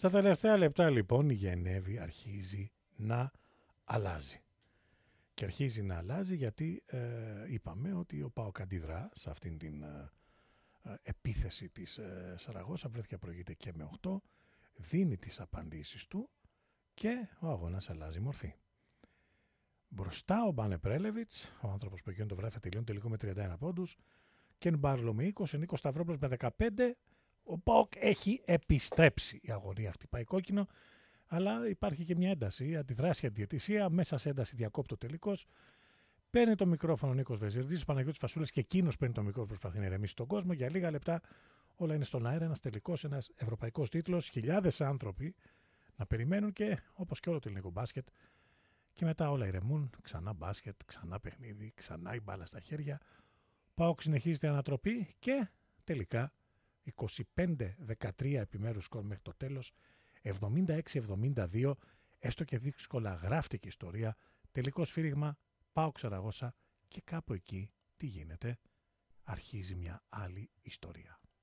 Στα τελευταία λεπτά λοιπόν η Γενέβη αρχίζει να αλλάζει. Και αρχίζει να αλλάζει γιατί είπαμε ότι ο ΠΑΟΚ αντιδρά σε αυτήν την επίθεση της Σαραγώσα, βρέθηκε προηγείται και με 8, δίνει τις απαντήσεις του και ο αγώνας αλλάζει μορφή. Μπροστά ο Μπάνε Πρέλεβιτς, ο άνθρωπος που εκείνο το βράδυ θα τελειώνει τελικό με 31 πόντους, Κεν Μπάρλο με 20, Νίκος Σταυρόπουλος με 15. Ο ΠΑΟΚ έχει επιστρέψει. Η αγωνία χτυπάει κόκκινο, αλλά υπάρχει και μια ένταση, αντιδράσει αντιαιτησία, μέσα σε ένταση διακόπτει ο τελικός. Παίρνει το μικρόφωνο ο Νίκος Βεζιρδής, ο Παναγιώτης Φασούλας και εκείνος παίρνει το μικρόφωνο, προσπαθεί να ηρεμήσει τον κόσμο. Για λίγα λεπτά όλα είναι στον αέρα, ένας τελικός, ένας ευρωπαϊκός τίτλος, χιλιάδες άνθρωποι να περιμένουν και όπως και όλο το ελληνικό μπάσκετ. Και μετά όλα ηρεμούν, ξανά μπάσκετ, ξανά παιχνίδι, ξανά η μπάλα στα χέρια. ΠΑΟΚ συνεχίζει την ανατροπή και τελικά 25-13 επιμέρους σκορ μέχρι το τέλος, 76-72, έστω και δύσκολα γράφτηκε ιστορία, τελικό σφύριγμα ΠΑΟΚ Σαραγώσα και κάπου εκεί τι γίνεται, αρχίζει μια άλλη ιστορία.